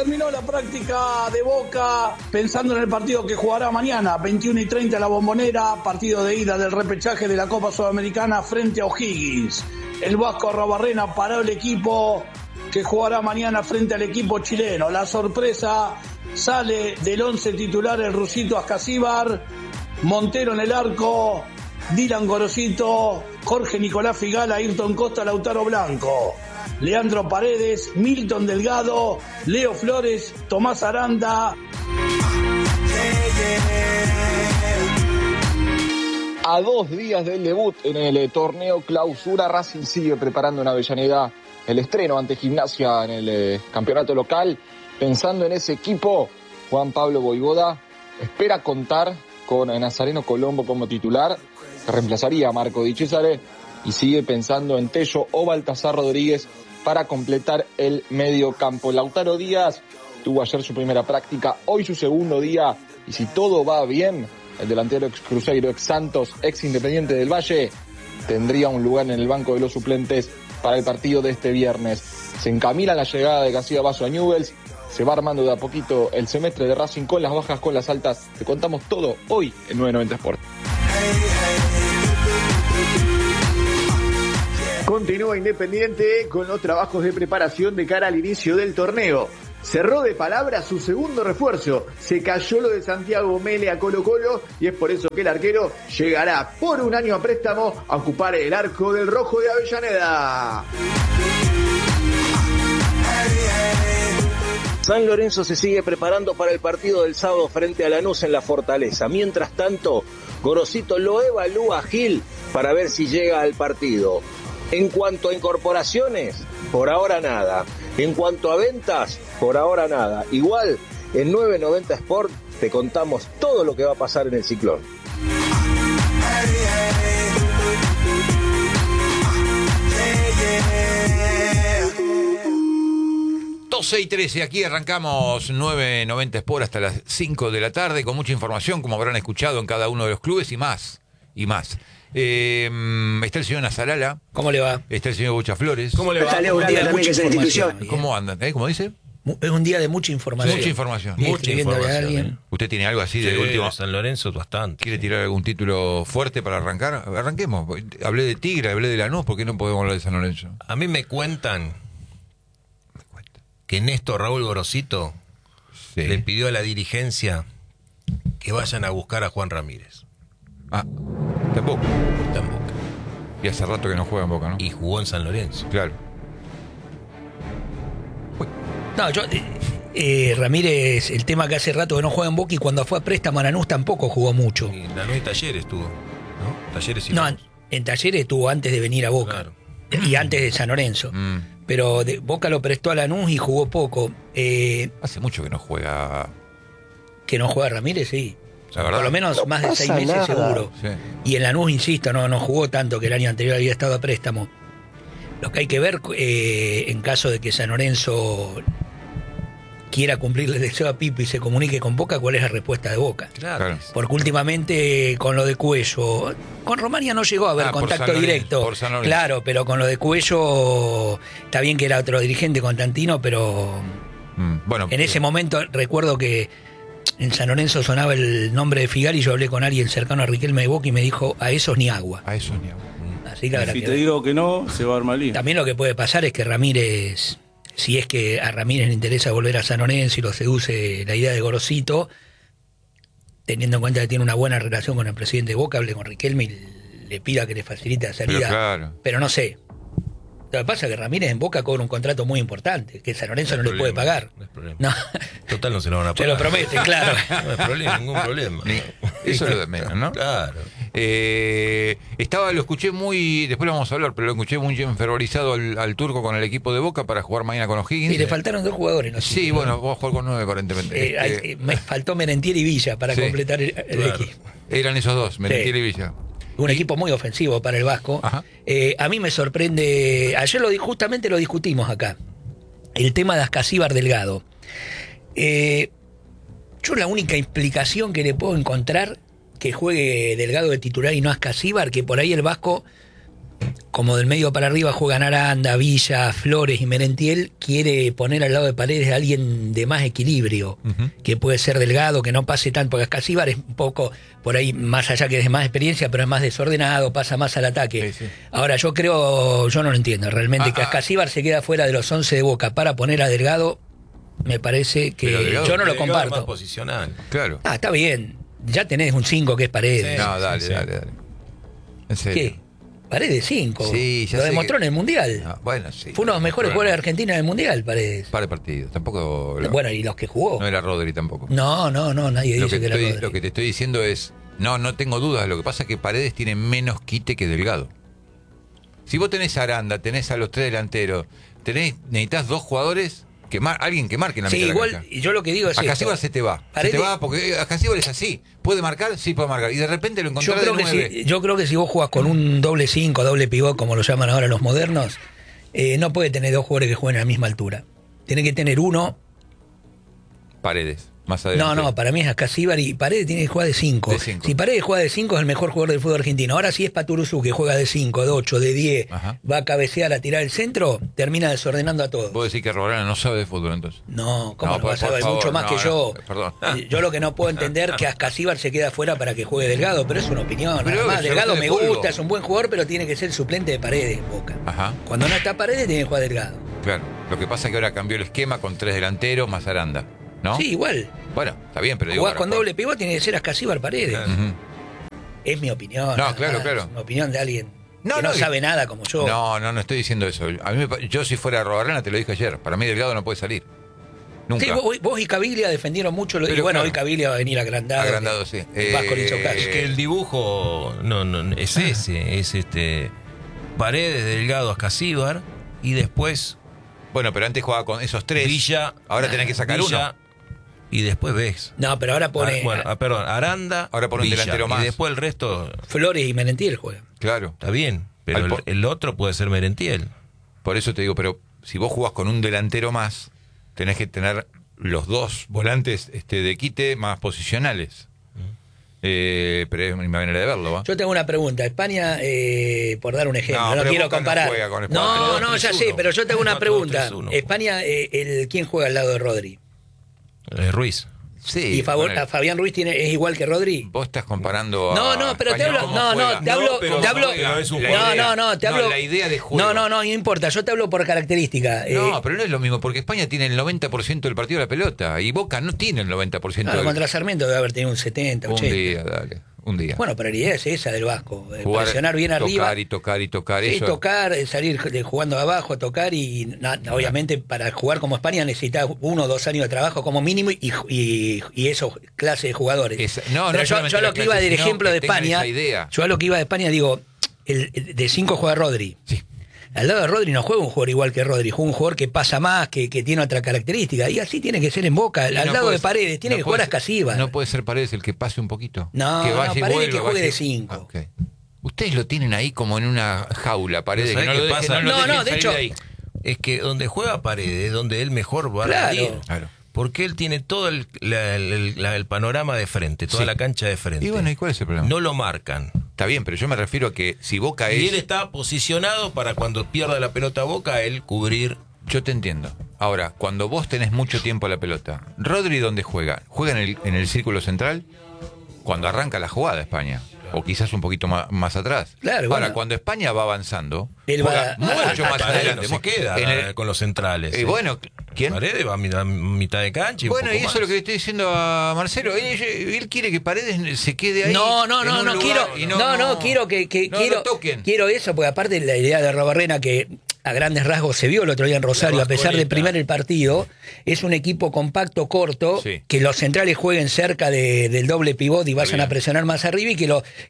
terminó la práctica de Boca pensando en el partido que jugará mañana, 21:30 en la Bombonera, partido de ida del repechaje de la Copa Sudamericana frente a O'Higgins. El Vasco Arrobarrena paró el equipo que jugará mañana frente al equipo chileno. La sorpresa sale del 11 titular el rusito Ascasíbar, Montero en el arco, Dylan Gorosito, Jorge Nicolás Figala, Ayrton Costa, Lautaro Blanco, Leandro Paredes, Milton Delgado, Leo Flores, Tomás Aranda. A 2 días del debut en el torneo Clausura, Racing sigue preparando en Avellaneda el estreno ante Gimnasia en el campeonato local. Pensando en ese equipo, Juan Pablo Voivoda espera contar con Nazareno Colombo como titular, que reemplazaría a Marco Di Cesare, y sigue pensando en Tello o Baltasar Rodríguez para completar el medio campo. Lautaro Díaz tuvo ayer su primera práctica, hoy su segundo día, y si todo va bien, el delantero ex Cruzeiro, ex Santos, ex Independiente del Valle, tendría un lugar en el banco de los suplentes para el partido de este viernes. Se encamina la llegada de García Basso a Newell's, se va armando de a poquito el semestre de Racing con las bajas, con las altas. Te contamos todo hoy en 990 Sport. Continúa Independiente con los trabajos de preparación de cara al inicio del torneo. Cerró de palabra su segundo refuerzo. Se cayó lo de Santiago Mele a Colo-Colo y es por eso que el arquero llegará por un año a préstamo a ocupar el arco del Rojo de Avellaneda. San Lorenzo se sigue preparando para el partido del sábado frente a Lanús en la Fortaleza. Mientras tanto, Gorosito lo evalúa a Gil para ver si llega al partido. En cuanto a incorporaciones, por ahora nada. En cuanto a ventas, por ahora nada. Igual, en 990 Sport te contamos todo lo que va a pasar en el Ciclón. 12:13, aquí arrancamos 990 Sport hasta las 5 de la tarde con mucha información, como habrán escuchado en cada uno de los clubes y más. Está el señor Nazarala. ¿Cómo le va? Está el señor Bocha Flores. ¿Cómo le va? Está un día también que es la institución. ¿Cómo andan? ¿Cómo dice? Es un día de mucha información. Mucha información. Mucha información. ¿Usted tiene algo así de último? San Lorenzo bastante. ¿Quiere tirar algún título fuerte para arrancar? Arranquemos. Hablé de Tigre, hablé de Lanús, ¿por qué no podemos hablar de San Lorenzo? A mí me cuentan que Néstor Raúl Gorosito le pidió a la dirigencia que vayan a buscar a Juan Ramírez. Ah, tampoco. Tampoco. Y hace rato que no juega en Boca, ¿no? Y jugó en San Lorenzo. Claro. No, Ramírez, el tema que hace rato que no juega en Boca y cuando fue a préstamo a Lanús tampoco jugó mucho. Y Lanús y Talleres estuvo, ¿no? Talleres y No, Lanús. en Talleres estuvo antes de venir a Boca. Claro. Y antes de San Lorenzo. Pero Boca lo prestó a Lanús y jugó poco. Hace mucho que no juega. Que no juega Ramírez, sí. Por lo menos no más de 6 meses nada. Seguro. Sí. Y en Lanús, insisto, no jugó tanto, que el año anterior había estado a préstamo. Lo que hay que ver, en caso de que San Lorenzo quiera cumplirle el deseo a Pipo y se comunique con Boca, ¿cuál es la respuesta de Boca? Claro. Porque últimamente con lo de Cuello, con Romania no llegó a haber contacto directo. Claro, pero con lo de Cuello, está bien que era otro dirigente, Constantino, pero bueno, en ese momento recuerdo que en San Lorenzo sonaba el nombre de Figal y yo hablé con alguien cercano a Riquelme de Boca y me dijo, a esos ni agua. A esos ni agua. Así que si te digo que no, se va a armar lío. También lo que puede pasar es que Ramírez, si es que a Ramírez le interesa volver a San Lorenzo y lo seduce la idea de Gorosito, teniendo en cuenta que tiene una buena relación con el presidente de Boca, hable con Riquelme y le pida que le facilite la salida. Pero no sé. Lo que pasa es que Ramírez en Boca cobra un contrato muy importante, que San Lorenzo no le puede pagar. No es problema. No. Total, no se lo van a pagar. Se lo promete, claro. No hay problema, ningún problema. Eso es lo de menos, ¿no? Claro. Lo escuché después lo vamos a hablar, pero lo escuché muy enfervorizado al turco con el equipo de Boca para jugar mañana con O'Higgins. Y le faltaron 2 jugadores, ¿no? Sí, bueno, vos jugás con 9 aparentemente. Me faltó Merentiel y Villa para completar el equipo. Eran esos dos, Merentiel y Villa. Un equipo muy ofensivo para el Vasco. A mí me sorprende, ayer justamente lo discutimos acá, el tema de Ascasíbar Delgado. Yo la única explicación que le puedo encontrar que juegue Delgado de titular y no Ascasíbar, que por ahí el Vasco como del medio para arriba juegan Aranda, Villa, Flores y Merentiel, quiere poner al lado de Paredes a alguien de más equilibrio, que puede ser delgado, que no pase tanto, porque Ascasíbar es un poco, por ahí, más allá que es de más experiencia, pero es más desordenado, pasa más al ataque. Sí, sí. Ahora, yo no lo entiendo realmente, que Ascasíbar se queda fuera de los 11 de Boca para poner a Delgado, me parece que Delgado, yo no lo Delgado es comparto. más posicional. Claro. Está bien, ya tenés un 5 que es Paredes. No, dale. En serio. ¿Qué? Paredes 5. Sí, ya lo sé demostró que- en el Mundial. Ah, bueno, sí. Fue uno de los mejores jugadores de Argentina en el Mundial, Paredes. Par de partidos. Tampoco. Bueno, y los que jugó. No era Rodri tampoco. No, nadie Lo dice que era Rodri. lo que te estoy diciendo es. No tengo dudas. Lo que pasa es que Paredes tiene menos quite que Delgado. Si vos tenés a Aranda, tenés a los 3 delanteros, necesitas 2 jugadores, alguien que marque en la Sí, mitad de la igual, cancha. y yo lo que digo es Ascasíbar esto. se te va. Paredes- Se te va porque Ascasíbar es así. ¿Puede marcar? Sí, puede marcar. Y de repente lo yo encontrás creo, de que 9. yo creo que si vos jugás con un doble 5, doble pivot, como lo llaman ahora los modernos, no puede tener 2 jugadores que jueguen a la misma altura. Tiene que tener uno. Paredes, más adelante. No, para mí es Ascasíbar y Paredes tiene que jugar de 5. De 5. Si Paredes juega de 5 es el mejor jugador del fútbol argentino. Ahora si es Paturuzú que juega de 5, de 8, de 10, Ajá. va a cabecear a tirar el centro, termina desordenando a todos. ¿Vos decís que Roberana no sabe de fútbol entonces? No, ¿cómo No, no vas a por saber? favor, Mucho más no, que yo. perdón. Yo lo que no puedo entender es que Ascasíbar se queda fuera para que juegue Delgado, pero es una opinión. Pero Nada más. es Delgado de me fútbol. gusta, es un buen jugador, pero tiene que ser suplente de Paredes en Boca. Ajá. Cuando no está Paredes, tiene que jugar Delgado. Claro. Lo que pasa es que ahora cambió el esquema con 3 delanteros más Aranda. ¿No? Sí, igual. Bueno, está bien, pero digo. Jugás para con jugar. doble pivot, tiene que ser Ascasíbar Paredes. Ujú. Es mi opinión. No, nada claro, más. claro. Es una opinión de alguien No, que no no, sabe nada como yo. No estoy diciendo eso. A mí yo si fuera Robarrena te lo dije ayer. Para mí Delgado no puede salir. Nunca. Sí, vos y Caviglia defendieron mucho. Y Pero bueno, claro. hoy Caviglia va a venir agrandado. Agrandado, sí. El Vasco le hizo caso. Es que el dibujo no es ese, es Paredes, Delgado, Ascasíbar y después Bueno, pero antes jugaba con esos 3. Villa. Ahora tenés que sacar Villa, uno. Y después ves. No, pero ahora pone Perdón, Aranda. Ahora pone un Villa, delantero más. Y después el resto Flores y Merentiel juegan. Claro. está bien. Pero Al po- el otro puede ser Merentiel. Por eso te digo, pero si vos jugás con un delantero más, tenés que tener los 2 volantes de quite más posicionales. Pero es mi manera de verlo, ¿va? Yo tengo una pregunta. España, por dar un ejemplo, No, no pero quiero Boca no comparar. juega con España. No, ya 4-2-3-1. sé, pero yo tengo una 4-2-3-1. pregunta. España, ¿quién juega al lado de Rodri? Ruiz. Sí. ¿Y bueno, Fabián Ruiz es igual que Rodri? vos estás comparando a No, pero te España hablo, cómo no, juega. te hablo, pero te hablo, pero es un La juego. idea. te hablo. La idea de juego. No importa, yo te hablo por característica. No, pero no es lo mismo, porque España tiene el 90% del partido de la pelota y Boca no tiene el 90% del contra Sarmiento debe haber tenido un 70, Un 80. día, dale. Un día. Bueno, pero la idea es esa del Vasco, Jugar, presionar bien arriba. tocar y tocar. Sí, Eso. tocar, salir jugando abajo, tocar y obviamente para jugar como España necesitas 1 o 2 años de trabajo como mínimo y eso, clase de jugadores. No, Pero no yo solamente a lo la que iba clase, del sino ejemplo que de tengan España, esa idea. yo a lo que iba de España digo, de 5 juega Rodri. Sí. Al lado de Rodri no juega un jugador igual que Rodri, juega un jugador que pasa más, que tiene otra característica. Y así tiene que ser en Boca. Al Y no lado puede de Paredes, tiene no que puede jugar a ser- Ascasíbar. No puede ser Paredes el que pase un poquito. No, que vaya y Paredes vuelva, que juegue vaya y- de 5. Ok. Ustedes lo tienen ahí como en una jaula, Paredes. ¿Sabés Que no qué lo dejen, pasa? no lo No, dejen de salir hecho- de ahí. Es que donde juega Paredes, donde él mejor va a Claro. rendir. Claro. Porque él tiene todo el panorama de frente, toda Sí. la cancha de frente. Y bueno, ¿y cuál es el problema? No lo marcan. Está bien, pero yo me refiero a que si Boca Y es... él está posicionado para cuando pierda la pelota Boca, él cubrir. Yo te entiendo. Ahora, cuando vos tenés mucho tiempo a la pelota, ¿Rodri dónde juega? ¿Juega en el círculo central? Cuando arranca la jugada España. O quizás un poquito más atrás. Claro, Ahora, bueno. cuando España va avanzando, Él juega va- mucho más Paredes adelante. no se queda En el- con los centrales. bueno, ¿quién? Paredes va a mitad de cancha. Y Bueno, un y poco eso es lo que le más. estoy diciendo a Marcelo. Él quiere que Paredes se quede ahí. No, en un lugar quiero, y quiero que no quiero, lo toquen. quiero eso, porque aparte la idea de Robarrena que a grandes rasgos se vio el otro día en Rosario, a pesar de primero el partido, es un equipo compacto, corto, Sí. que los centrales jueguen cerca del doble pivot y vayan bien. a presionar más arriba y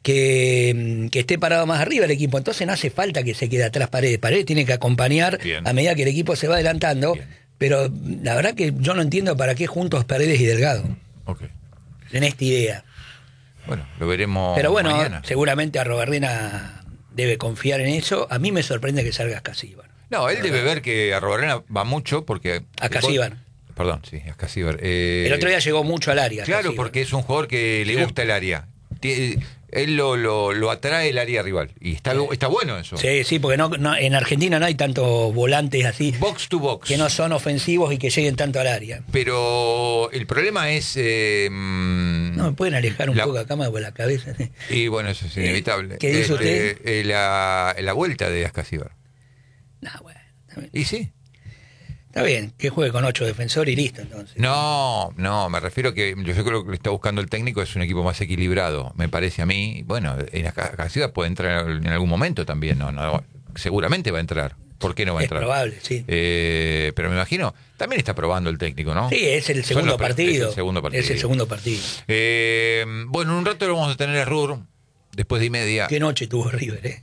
que esté parado más arriba el equipo. Entonces no hace falta que se quede atrás Paredes. Paredes tiene que acompañar Bien. a medida que el equipo se va adelantando, Bien. pero la verdad que yo no entiendo para qué juntos Paredes y Delgado Ok. en esta idea. Bueno, lo veremos Pero bueno, mañana. seguramente a Robarrena debe confiar en eso. A mí me sorprende que salga Ascasíbar. No, él debe ver que a Robarena va mucho porque... Ascasíbar. Perdón, sí, Ascasíbar. El otro día llegó mucho al área. Claro, Ascasíbar. porque es un jugador que le gusta el área. Él lo atrae el área rival. Y está bueno eso. Sí, porque en Argentina no hay tantos volantes así. Box to box. Que no son ofensivos y que lleguen tanto al área. Pero el problema es... no, me pueden alejar un poco acá más por la cabeza. Y bueno, eso es inevitable. ¿Qué dice usted? La vuelta de Ascasíbar. Bueno, está bien. Y sí. Está bien, que juegue con 8 defensores y listo, entonces. No, me refiero que yo creo que lo que está buscando el técnico es un equipo más equilibrado, me parece a mí. Bueno, en Ascasíbar puede entrar en algún momento también, no, seguramente va a entrar. ¿Por qué no va a entrar? Es probable, sí. Pero me imagino, también está probando el técnico, ¿no? Sí, es el segundo partido. Es el segundo partido. Bueno, en un rato lo vamos a tener a Ruhr, después de 1:30. Qué noche tuvo River,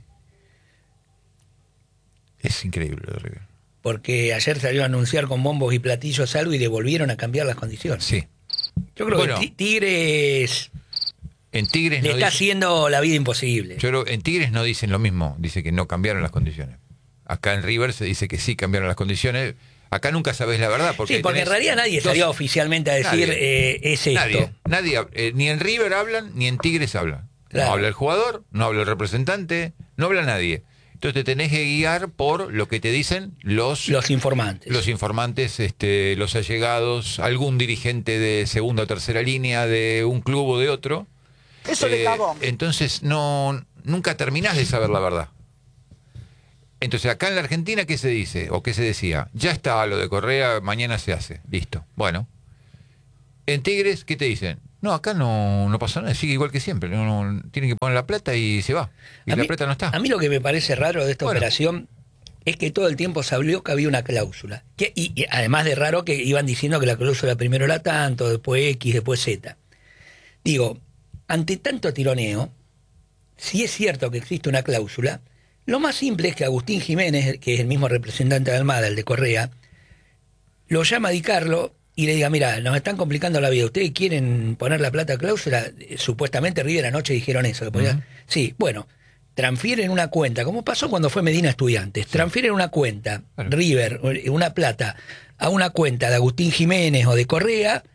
Es increíble lo de River. Porque ayer salió a anunciar con bombos y platillos algo y le volvieron a cambiar las condiciones. Sí. Yo creo que Tigres... En Tigres le está haciendo la vida imposible. Yo creo en Tigres no dicen lo mismo, dice que no cambiaron las condiciones. Acá en River se dice que sí cambiaron las condiciones. Acá nunca sabés la verdad. Porque en realidad nadie salió oficialmente a decir es esto. Nadie ni en River hablan, ni en Tigres hablan. Claro. No habla el jugador, no habla el representante, no habla nadie. Entonces te tenés que guiar por lo que te dicen los informantes. Los informantes, los allegados, algún dirigente de segunda o tercera línea de un club o de otro. Eso le cagó. Entonces nunca terminás de saber la verdad. Entonces acá en la Argentina, ¿qué se dice? ¿O qué se decía? Ya está lo de Correa, mañana se hace. Listo. Bueno. En Tigres, ¿qué te dicen? No, acá no pasa nada, sigue igual que siempre. Tienen que poner la plata y se va. Y la plata no está. A mí lo que me parece raro de esta operación es que todo el tiempo se habló que había una cláusula. Y además de raro que iban diciendo que la cláusula primero era tanto, después X, después Z. Digo, ante tanto tironeo, si es cierto que existe una cláusula, lo más simple es que Agustín Jiménez, que es el mismo representante de Almada, el de Correa, lo llama a Di Carlo y le diga, mira, nos están complicando la vida, ¿ustedes quieren poner la plata a cláusula? Supuestamente River anoche dijeron eso. Sí, bueno, transfieren una cuenta, como pasó cuando fue Medina Estudiantes, transfieren una cuenta, River, una plata, a una cuenta de Agustín Jiménez o de Correa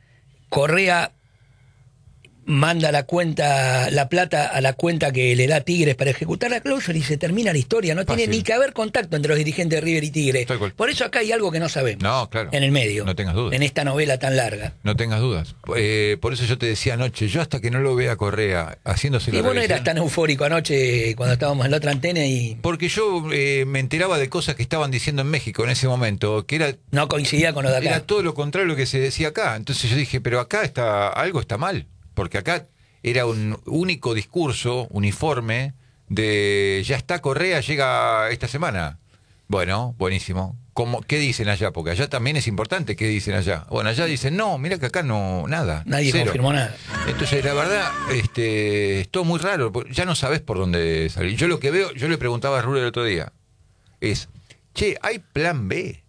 manda la plata a la cuenta que le da Tigres para ejecutar la cláusula y se termina la historia. No tiene ni que haber contacto entre los dirigentes de River y Tigres. Por eso acá hay algo que no sabemos. No, claro. En el medio. No tengas dudas. En esta novela tan larga. No tengas dudas. Por eso yo te decía anoche, yo hasta que no lo vea Correa haciéndose la revisión. Y vos no eras tan eufórico anoche cuando estábamos en la otra antena y... Porque yo me enteraba de cosas que estaban diciendo en México en ese momento, que era... No coincidía con lo de acá. Era todo lo contrario a lo que se decía acá. Entonces yo dije, pero acá algo está mal. Porque acá era un único discurso uniforme de ya está Correa, llega esta semana. Bueno, buenísimo. ¿Qué dicen allá? Porque allá también es importante qué dicen allá. Bueno, allá dicen, no, mira que acá no, nada. Nadie confirmó nada. Entonces, la verdad, es todo muy raro. Ya no sabes por dónde salir. Yo lo que veo, yo le preguntaba a Ruller el otro día, es, ¿hay plan B?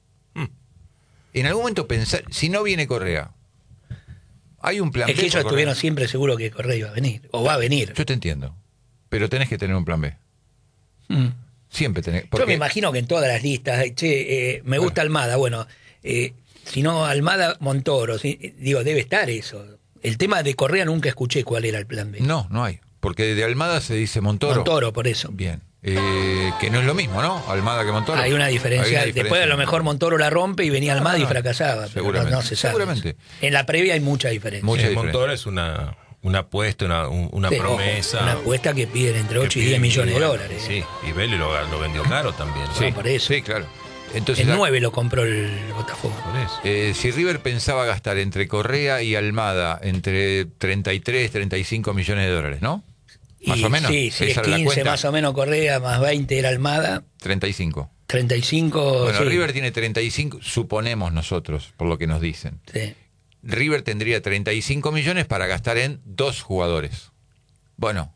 En algún momento pensar, si no viene Correa, hay un plan B. Es que ellos estuvieron siempre seguros que Correa iba a venir, o va a venir. Yo te entiendo, pero tenés que tener un plan B. Siempre tenés. Yo me imagino que en todas las listas, me gusta Almada, bueno, si no Almada, Montoro, debe estar eso. El tema de Correa nunca escuché cuál era el plan B. No hay, porque de Almada se dice Montoro. Montoro, por eso. Bien. Que no es lo mismo, ¿no? Almada que Montoro. Hay una diferencia. Después a lo mejor Montoro la rompe y venía Almada y fracasaba. Seguramente. No se sabe. Seguramente. En la previa hay mucha diferencia. Montoro es una apuesta, una promesa. Una apuesta que piden entre 8 y 10 millones de dólares. Sí, y Vélez lo vendió caro también. ¿no? Sí, por eso. Sí, claro. Entonces, el 9 lo compró el Botafogo. Si River pensaba gastar entre Correa y Almada entre 33, 35 millones de dólares, ¿no? Más o menos. Sí, es 15 más o menos Correa, más 20 era Almada. 35. 35. Bueno, River tiene 35, suponemos nosotros, por lo que nos dicen. Sí. River tendría 35 millones para gastar en 2 jugadores. Bueno,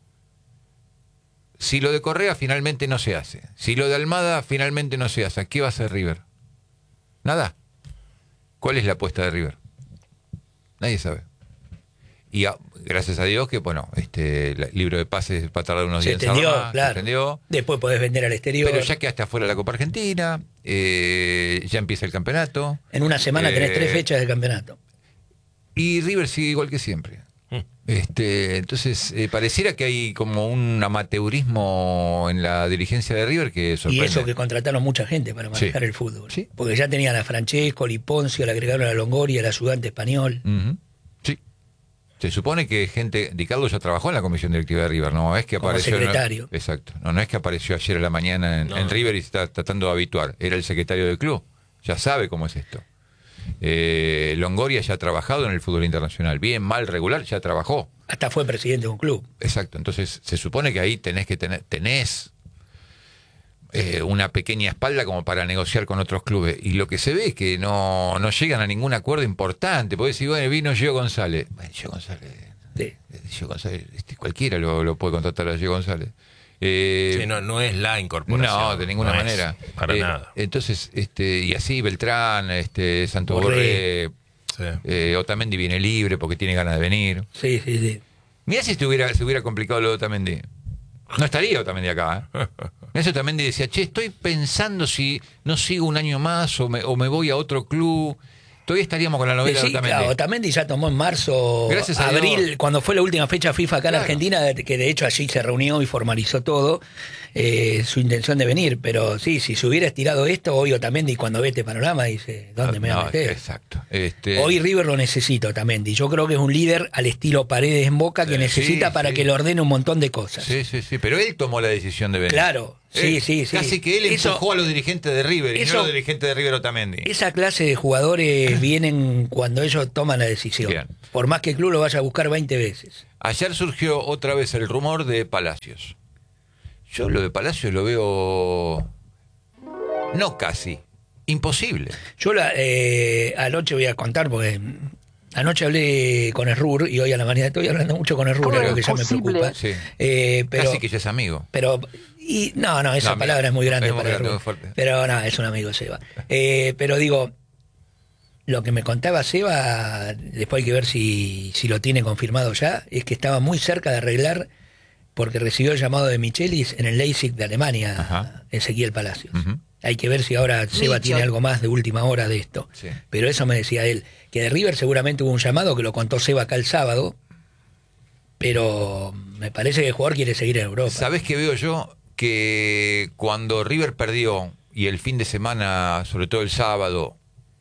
si lo de Correa finalmente no se hace, si lo de Almada finalmente no se hace, ¿qué va a hacer River? Nada. ¿Cuál es la apuesta de River? Nadie sabe. Y gracias a Dios que, bueno, el libro de pases va a tardar unos días. Se extendió. Después podés vender al exterior. Pero ya que hasta afuera la Copa Argentina, ya empieza el campeonato. En una semana tenés 3 fechas del campeonato. Y River sigue igual que siempre. Entonces, pareciera que hay como un amateurismo en la dirigencia de River que Y sorprende. eso que contrataron mucha gente para manejar Sí. el fútbol. Sí. Porque ya tenían a Francesco, Liponcio, le agregaron a Longoria, el ayudante español. Ujú. Sí. Se supone que Di Carlo ya trabajó en la comisión directiva de River, no es que Como apareció. secretario. Exacto. No es que apareció ayer a la mañana en River y se está tratando de habituar. Era el secretario del club. Ya sabe cómo es esto. Longoria ya ha trabajado en el fútbol internacional. Bien, mal, regular, ya trabajó. Hasta fue presidente de un club. Exacto. Entonces, se supone que ahí tenés una pequeña espalda como para negociar con otros clubes. Y lo que se ve es que no llegan a ningún acuerdo importante. Porque si vino Gio González. Bueno, Gio González, cualquiera lo puede contratar a Gio González. Sí, no es la incorporación. No, de ninguna manera. Para nada. Entonces, y así Beltrán, Santo Borré. Borré, Otamendi viene libre porque tiene ganas de venir. Sí. Mirá si se hubiera complicado lo de Otamendi. No estaría Otamendi acá. Mirá si Otamendi decía, estoy pensando si no sigo un año más o me voy a otro club. Todavía estaríamos con la novela de Otamendi. Claro, Otamendi ya tomó en marzo, Gracias a abril, Dios. cuando fue la última fecha FIFA acá en Claro. Argentina, que de hecho allí se reunió y formalizó todo, su intención de venir. Pero sí, si se hubiera estirado esto, hoy Otamendi cuando ve este panorama dice, ¿dónde me voy a meter? Exacto. Hoy River lo necesita Otamendi. Yo creo que es un líder al estilo Paredes en Boca que necesita para que le ordene un montón de cosas. Sí, pero él tomó la decisión de venir. Claro, sí. Casi que él empujó a los dirigentes de River y no a los dirigentes de River Otamendi. Esa clase de jugadores vienen cuando ellos toman la decisión. Bien. Por más que el club lo vaya a buscar 20 veces. Ayer surgió otra vez el rumor de Palacios. Yo lo de Palacios lo veo... No casi. Imposible. Yo anoche voy a contar porque anoche hablé con Errur y hoy a la mañana estoy hablando mucho con Errur, algo que ya me preocupa. Sí. Pero, Casi que ya es amigo. No, esa palabra es muy grande para Errur. muy fuerte. Pero no, es un amigo de Seba. Pero digo, lo que me contaba Seba, después hay que ver si lo tiene confirmado ya, es que estaba muy cerca de arreglar porque recibió el llamado de Michelis en el Leipzig de Alemania, Ajá. Ezequiel Palacios. Ujú. Hay que ver si ahora Seba tiene algo más de última hora de esto. Sí. Pero eso me decía él, que de River seguramente hubo un llamado que lo contó Seba acá el sábado, pero me parece que el jugador quiere seguir en Europa. ¿Sabés qué veo yo? Que cuando River perdió, y el fin de semana, sobre todo el sábado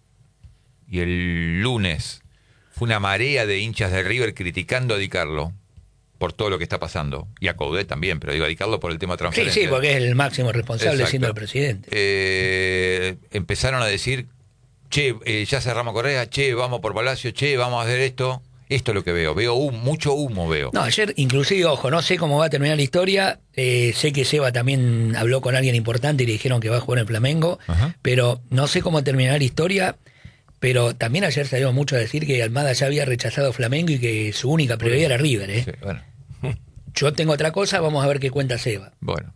y el lunes, fue una marea de hinchas de River criticando a Di Carlo por todo lo que está pasando. Y a Coudet también, pero digo a Di Carlo por el tema transferencia. Sí, porque es el máximo responsable Exacto. siendo el presidente. Empezaron a decir, ya cerramos Correa, vamos por Palacio, vamos a hacer esto. Esto es lo que veo. Mucho humo veo. No, ayer inclusive, ojo, no sé cómo va a terminar la historia. Sé que Seba también habló con alguien importante y le dijeron que va a jugar en Flamengo. Ajá. Pero no sé cómo terminará la historia. Pero también ayer salió mucho a decir que Almada ya había rechazado Flamengo y que su única prioridad era River. Sí, bueno. Yo tengo otra cosa, vamos a ver qué cuenta Seba. Bueno.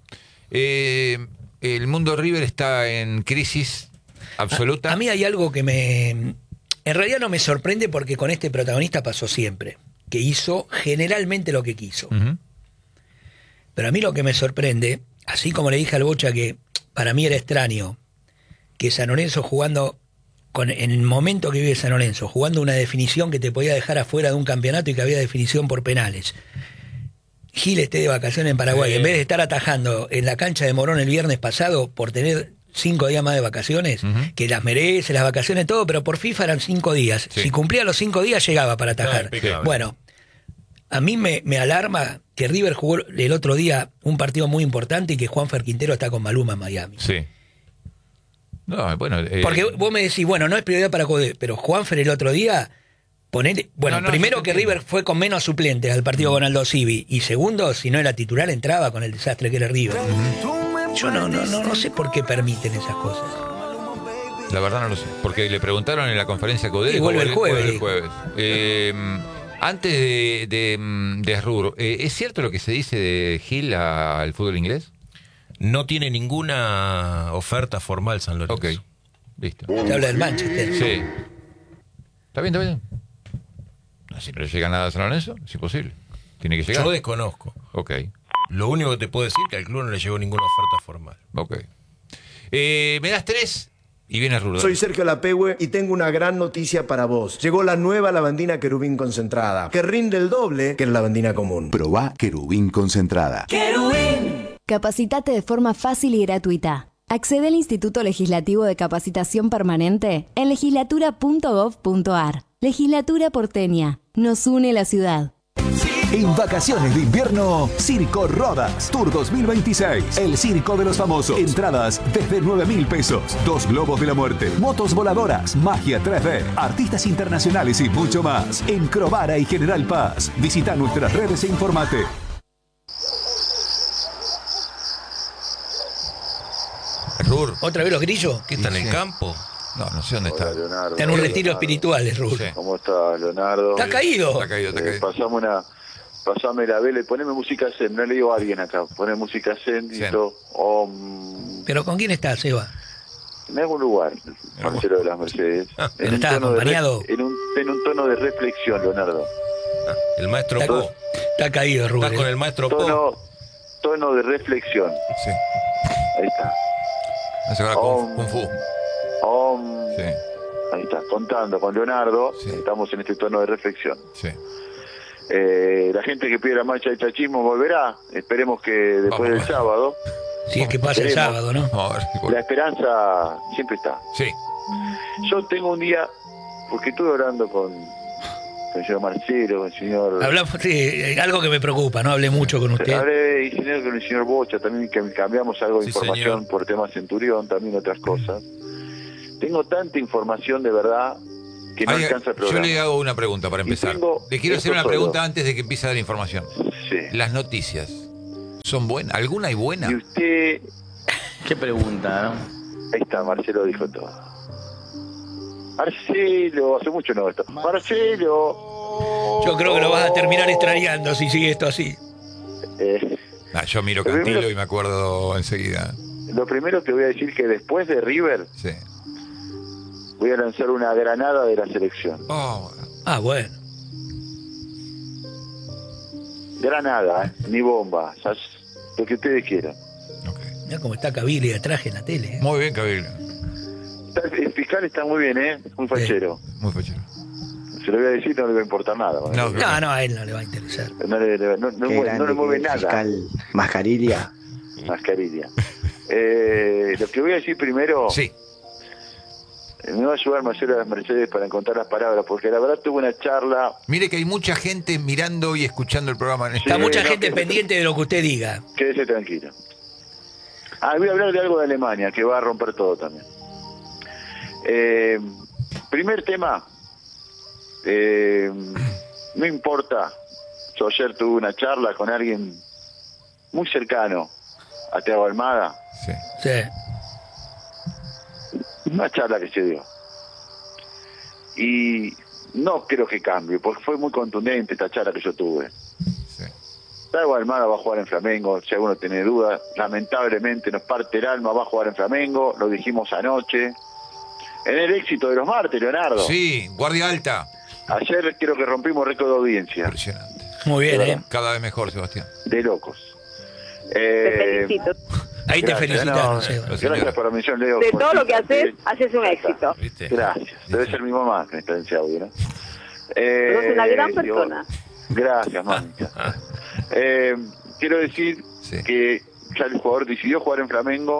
El mundo River está en crisis absoluta. A mí hay algo que en realidad no me sorprende porque con este protagonista pasó siempre, que hizo generalmente lo que quiso. Ujú. Pero a mí lo que me sorprende, así como le dije al Bocha que para mí era extraño que San Lorenzo jugando, en el momento que vive San Lorenzo, jugando una definición que te podía dejar afuera de un campeonato y que había definición por penales, Gil esté de vacaciones en Paraguay, en vez de estar atajando en la cancha de Morón el viernes pasado por tener 5 días más de vacaciones, que las merece, las vacaciones, todo, pero por FIFA eran 5 días. Sí. Si cumplía los 5 días llegaba para atajar. impecable. Bueno, a mí me alarma que River jugó el otro día un partido muy importante y que Juanfer Quintero está con Maluma en Miami. Sí. No, bueno. Porque vos me decís, bueno, no es prioridad para Codé, pero Juanfer el otro día, No, primero yo que te entiendo. River fue con menos suplentes al partido con Aldo Civi, y segundo, si no era titular, entraba con el desastre que era River. Yo no sé por qué permiten esas cosas. La verdad no lo sé. Porque le preguntaron en la conferencia Coudet. Y vuelve el jueves, vuelve el dijo. jueves. Antes de Rur, ¿es cierto lo que se dice de Gil al fútbol inglés? No tiene ninguna oferta formal San Lorenzo. Ok, listo. Se habla del Manchester. Sí. ¿Está bien, está bien? No, si no le llega nada a San Lorenzo, es imposible. Tiene que llegar. Yo desconozco. Ok, Lo único que te puedo decir es que al club no le llegó ninguna oferta formal. ok. ¿Me das 3? Y viene Rulo. Soy Sergio Lapehue y tengo una gran noticia para vos. Llegó la nueva lavandina Querubín concentrada, que rinde el doble que la lavandina común. Probá Querubín concentrada. ¡Querubín! Capacitate de forma fácil y gratuita. Accede al Instituto Legislativo de Capacitación Permanente en legislatura.gov.ar. Legislatura porteña. Nos une la ciudad. En vacaciones de invierno, Circo Rodas Tour 2026. El circo de los famosos. Entradas desde 9.000 pesos. 2 globos de la muerte, motos voladoras, magia 3D, artistas internacionales y mucho más. En Crovara y General Paz. Visita nuestras redes e informate. Rur. ¿Otra vez los grillos? ¿Qué está en el campo? No sé dónde está. Leonardo. Está en un retiro espiritual, es Rur. Sí. ¿Cómo está, Leonardo? Está caído. Está caído. Pasame la vela y poneme música zen. No le digo a alguien acá. Poné música zen y todo. ¿Pero con quién estás, Seba? En algún lugar, Marcelo de las Mercedes. ¿Pero estás acompañado? En un tono de reflexión, Leonardo. El maestro Po. Está caído, Rur. ¿Estás con el maestro Po? Tono de reflexión. Sí. Ahí está. Hace ahora Kung Fu. Sí. Ahí está, contando con Leonardo. Sí. Estamos en este tono de reflexión. Sí. La gente que pide la marcha del chachismo volverá. Esperemos que después del sábado. Si es que pasa el sábado, ¿no? La esperanza siempre está. Sí. Yo tengo un día, porque estuve hablando con el señor Marcelo, con el señor... Hablamos, sí, algo que me preocupa, no hablé mucho con usted. Hablé con el señor Bocha también, que cambiamos algo de información, señor, por tema Centurión, también otras cosas. Tengo tanta información de verdad que no alcanza el programa. Yo le hago una pregunta para empezar. Le quiero hacer una pregunta antes de que empiece a dar información. Sí. Las noticias, ¿son buenas? ¿Alguna hay buena? Y usted... ¿Qué pregunta, no? Ahí está, Marcelo dijo todo. Marcelo, hace mucho no está. Marcelo. Yo creo que lo vas a terminar extrañando si sigue esto así. Yo miro Cantilo y me acuerdo enseguida. Lo primero que voy a decir que después de River... Sí. Voy a lanzar una granada de la selección. Bueno. Granada, ni bomba. Lo que ustedes quieran. Mira cómo está Cavili de traje en la tele. Muy bien, Cavili. El fiscal está muy bien, muy fachero. Sí, muy fachero. Se lo voy a decir, no le va a importar nada. No, a él no le va a interesar. No le mueve nada. Fiscal Mascarilla. Lo que voy a decir primero... Sí. Me va a ayudar Marcelo de las Mercedes para encontrar las palabras, porque la verdad tuve una charla... Mire que hay mucha gente mirando y escuchando el programa. Está mucha gente pendiente de lo que usted diga. Quédese tranquilo. Voy a hablar de algo de Alemania, que va a romper todo también. Primer tema, no importa, yo ayer tuve una charla con alguien muy cercano a Thiago Almada. Sí. Una charla que se dio. Y no creo que cambie, porque fue muy contundente esta charla que yo tuve. Sí. Thiago Almada va a jugar en Flamengo, si alguno tiene dudas. Lamentablemente nos parte el alma, va a jugar en Flamengo, lo dijimos anoche. En el éxito de los martes, Leonardo. Sí, guardia alta. Ayer creo que rompimos récord de audiencia. Impresionante. Muy bien, Cada vez mejor, Sebastián. De locos. Te felicito. Ahí te felicitamos. Gracias por la mención, Leo. De todo lo que haces un éxito. Gracias. Debe ser mi mamá que está en ese audio, ¿no? Sos una gran persona. Gracias, mamita. Quiero decir que ya el jugador decidió jugar en Flamengo,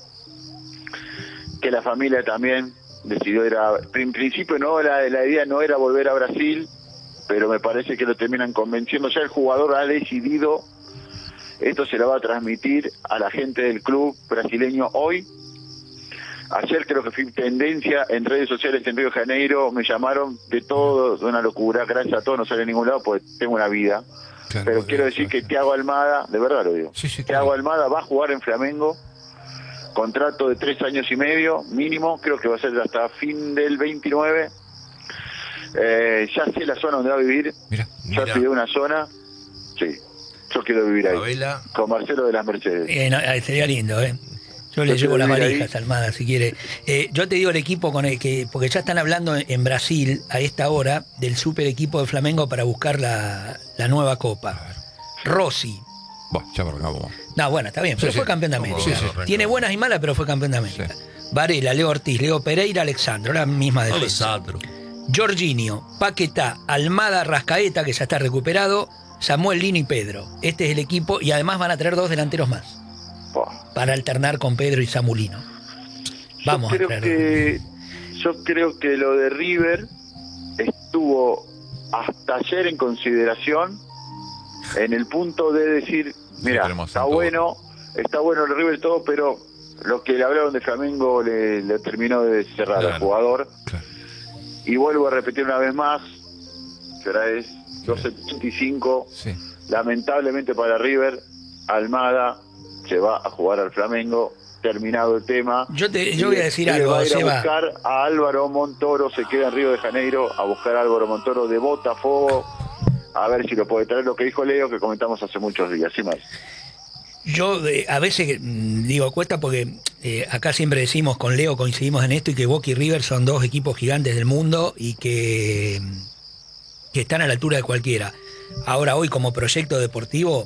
que la familia también decidió en principio no, la idea no era volver a Brasil, pero me parece que lo terminan convenciendo. Ya el jugador ha decidido. Esto se lo va a transmitir a la gente del club brasileño hoy. Ayer creo que fui tendencia en redes sociales en Río de Janeiro. Me llamaron de todo, de una locura. Gracias a todos, no sale a ningún lado porque tengo una vida. Claro, pero quiero decir que Thiago Almada, de verdad lo digo, Thiago Almada va a jugar en Flamengo. Contrato de 3 años y medio, mínimo. Creo que va a ser hasta fin del 29. Ya sé la zona donde va a vivir. Ya pidió una zona. Sí. Yo quiero vivir ahí. Favela. Con Marcelo de las Mercedes. Sería lindo, ¿eh? Yo le llevo las valijas, Almada, si quiere. Yo te digo el equipo con el que... Porque ya están hablando en Brasil, a esta hora, del super equipo de Flamengo para buscar la nueva Copa. Rossi. Ya arrancamos. No, bueno, está bien, pero fue campeón de América. Tiene buenas y malas, pero fue campeón de América. Varela, Leo Ortiz, Leo Pereira, Alexandro, la misma defensa. Alexandro. Jorginho, Paquetá, Almada, Rascaeta, que ya está recuperado, Samuel Lino y Pedro. Este es el equipo y además van a traer 2 delanteros más para alternar con Pedro y Samulino. Vamos Yo creo que lo de River estuvo hasta ayer en consideración en el punto de decir, mira, está bueno el River y todo, pero lo que le hablaron de Flamengo le terminó de cerrar al jugador. Claro. Y vuelvo a repetir una vez más, que ahora es 2.75, lamentablemente para River, Almada se va a jugar al Flamengo, terminado el tema. Yo voy a decir algo, va a ir Seba. a buscar a Álvaro Montoro, se queda en Río de Janeiro a buscar a Álvaro Montoro de Botafogo, a ver si lo puede traer, lo que dijo Leo, que comentamos hace muchos días, sin más. Yo a veces digo cuesta porque acá siempre decimos con Leo, coincidimos en esto, y que Boca y River son 2 equipos gigantes del mundo y que están a la altura de cualquiera. Ahora hoy como proyecto deportivo,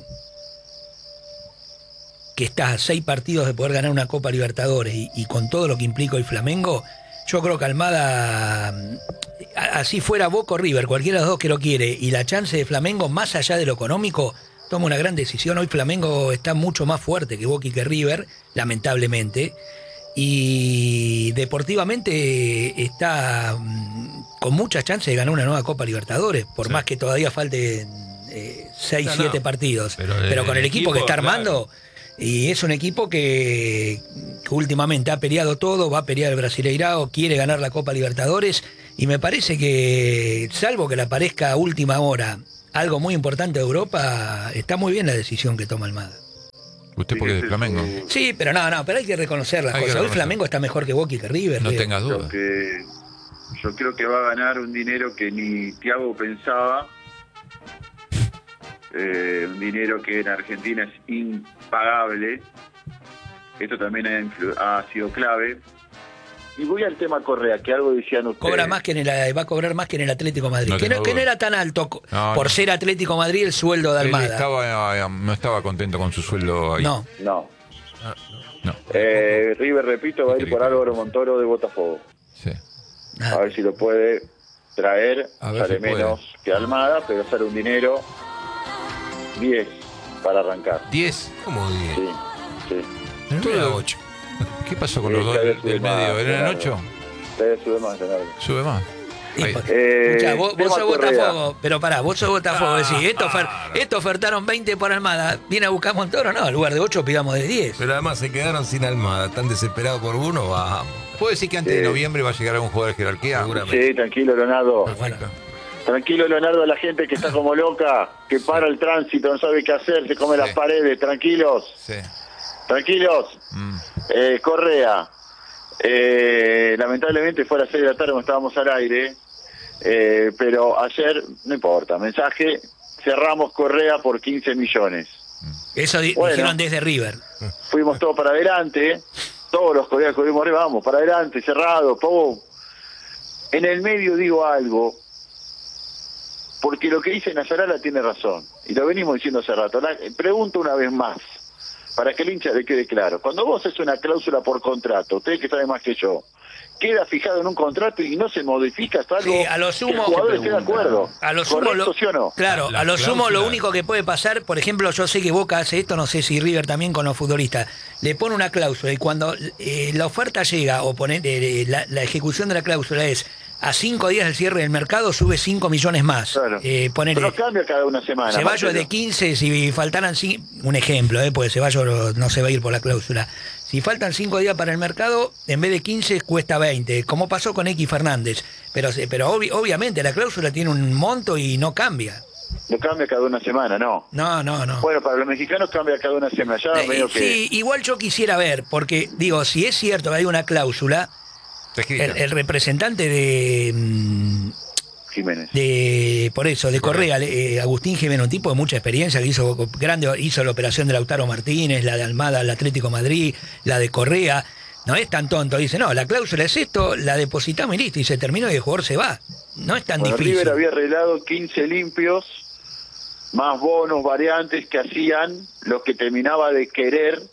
que estás a 6 partidos de poder ganar una Copa Libertadores y con todo lo que implica el Flamengo, yo creo que Almada, así fuera Boca o River, cualquiera de los 2 que lo quiere, y la chance de Flamengo más allá de lo económico, toma una gran decisión. Hoy Flamengo está mucho más fuerte que Boca y que River, lamentablemente, y deportivamente está con muchas chances de ganar una nueva Copa Libertadores, por más que todavía falte 6, 7 partidos, pero con el equipo que está armando, y es un equipo que últimamente ha peleado todo, va a pelear el Brasileirao, quiere ganar la Copa Libertadores, y me parece que, salvo que le aparezca a última hora algo muy importante de Europa, está muy bien la decisión que toma Almada. ¿Usted porque es de Flamengo? Sí, pero pero hay que reconocer las cosas. Hoy Flamengo está mejor que Boca y que River. No tengas duda. Yo creo que va a ganar un dinero que ni Thiago pensaba. Un dinero que en Argentina es impagable. Esto también ha sido clave. Y voy al tema Correa, que algo decían ustedes. Va a cobrar más que en el Atlético de Madrid. Que no era tan alto por ser Atlético de Madrid el sueldo de Almada. No estaba contento con su sueldo ahí. No. River, repito, va a ir por Álvaro Montoro de Botafogo. Sí. A ver si lo puede traer. Sale menos que Almada, pero sale un dinero 10 para arrancar. ¿10? ¿Cómo 10? Sí. No era 8. ¿Qué pasó con los 2 del medio? ¿Eran 8? Sube más, Leonardo. Sube más. Vos sos Botafogo, pero pará, vos sos Botafogo, decís, esto ofertaron 20 por Almada, ¿viene a buscar Montoro? No, en lugar de 8 pidamos de 10. Pero además se quedaron sin Almada, tan desesperados por uno, vamos. ¿Puedo decir que antes de noviembre va a llegar algún jugador de jerarquía? Sí, tranquilo, Leonardo. Tranquilo, Leonardo, la gente que está como loca, que para el tránsito, no sabe qué hacer, se come las paredes, tranquilos. Tranquilos. Correa. Lamentablemente fue a las 6 de la tarde cuando estábamos al aire, pero ayer, no importa, mensaje, cerramos Correa por 15 millones. Eso dijeron desde River. Fuimos todos para adelante, todos los colegas que vimos arriba, vamos, para adelante, cerrado, pum. En el medio digo algo, porque lo que dice Nazarala tiene razón, y lo venimos diciendo hace rato. Pregunto una vez más, para que el hincha le quede claro. Cuando vos haces una cláusula por contrato, ustedes que saben más que yo, queda fijado en un contrato y no se modifica hasta algo a lo sumo, que el jugador esté de acuerdo. A lo sumo, ¿sí o no? Claro, a lo sumo lo único que puede pasar, por ejemplo, yo sé que Boca hace esto, no sé si River también con los futbolistas, le pone una cláusula y cuando la oferta llega o la ejecución de la cláusula es a 5 días del cierre del mercado, sube 5 millones más. Claro. Pero cambia cada una semana. Ceballos de 15, si faltaran un ejemplo, porque Ceballos no se va a ir por la cláusula. Si faltan 5 días para el mercado, en vez de 15 cuesta 20, como pasó con X Fernández. Pero obviamente la cláusula tiene un monto y no cambia. No cambia cada una semana, ¿no? No. Bueno, para los mexicanos cambia cada una semana. Ya medio que... Sí, igual yo quisiera ver, porque digo, si es cierto que hay una cláusula, el representante de Jiménez. De Correa, Agustín Jiménez, un tipo de mucha experiencia que hizo la operación de Lautaro Martínez, la de Almada al Atlético Madrid, la de Correa. No es tan tonto, dice, no, la cláusula es esto, la depositamos y listo, y se terminó y el jugador se va. No es tan difícil. River había arreglado 15 limpios, más bonos, variantes que hacían lo que terminaba de querer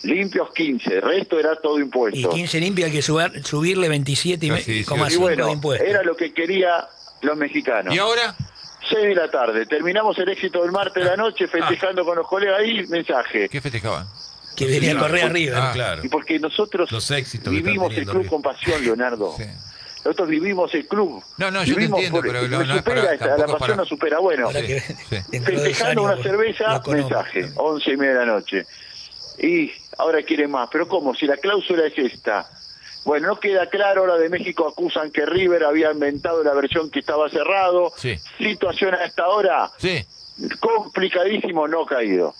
Limpios 15, el resto era todo impuesto. Y 15 limpios hay que subirle 27,5 y bueno, de impuestos. era lo que quería los mexicanos. ¿Y ahora? 6 de la tarde, terminamos el éxito del martes de la noche festejando con los colegas ahí, mensaje. ¿Qué festejaban? Que venía a correr arriba. Claro. Y porque nosotros Los éxitos vivimos el club con pasión, Leonardo. Sí. Nosotros vivimos el club. No, yo te Vivimos entiendo, pero nos supera la pasión nos supera. Bueno, festejando una cerveza, mensaje, 11:30 de la noche. Y ahora quiere más. ¿Pero cómo? Si la cláusula es esta. Bueno, no queda claro. Ahora de México acusan que River había inventado la versión que estaba cerrado. Sí. Situación a esta hora. Sí. Complicadísimo, no caído.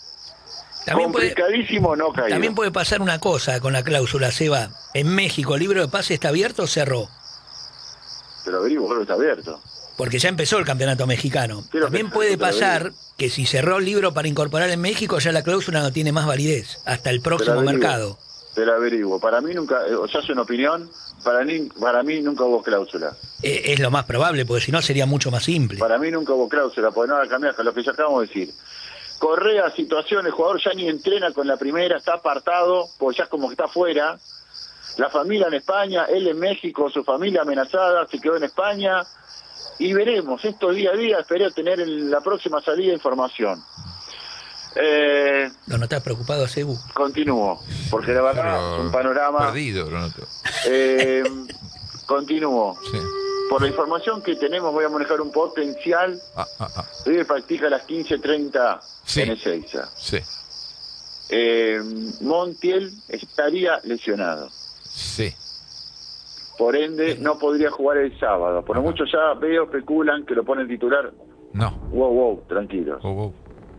No caído. También puede pasar una cosa con la cláusula, Seba. En México, ¿el libro de pase está abierto o cerró? Pero averiguo, creo que está abierto. Porque ya empezó el campeonato mexicano. Pero También puede pasar que si cerró el libro para incorporar en México, ya la cláusula no tiene más validez hasta el próximo mercado. Te lo averiguo. Para mí nunca, o sea, es una opinión, para mí nunca hubo cláusula. Es lo más probable, porque si no sería mucho más simple. Para mí nunca hubo cláusula, porque no va a cambiar lo que ya acabamos de decir. Correa, situación, el jugador ya ni entrena con la primera, está apartado, porque ya es como que está fuera. La familia en España, él en México, su familia amenazada, se quedó en España. Y veremos, esto día a día, espero tener en la próxima salida información. ¿Lo notas preocupado, Cebu? Continúo, porque la verdad es un panorama... Perdido, lo noto. Continúo. Sí. Por la información que tenemos, voy a manejar un potencial. River practica a las 15:30 en Ezeiza. Sí. Montiel estaría lesionado. Sí. Por ende, no podría jugar el sábado. Por lo mucho ya veo, especulan que lo ponen titular. No. Wow, tranquilos. Wow.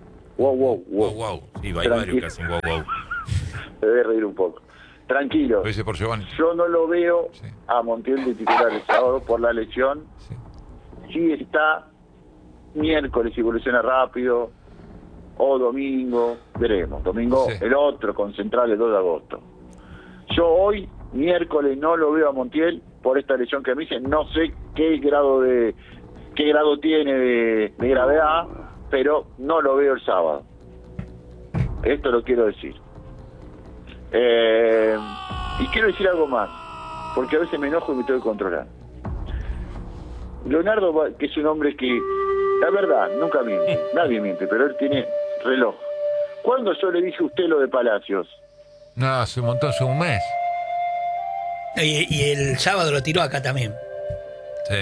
Sí, hay varios que hacen wow. Se debe reír un poco. Tranquilo. Lo hice por Giovanni. Yo no lo veo a Montiel de titular el sábado por la lesión. Sí está miércoles, evoluciona rápido. O domingo, veremos. Domingo, el otro con Central el 2 de agosto. Yo hoy, miércoles, no lo veo a Montiel por esta lesión que me dicen. No sé qué grado tiene de gravedad, pero no lo veo el sábado. Esto lo quiero decir. Y quiero decir algo más, porque a veces me enojo y me tengo que controlar. Leonardo, que es un hombre que, la verdad, nunca miente, nadie miente, pero él tiene reloj. ¿Cuándo yo le dije a usted lo de Palacios? No, hace un montón, hace un mes. Y el sábado lo tiró acá también. Sí.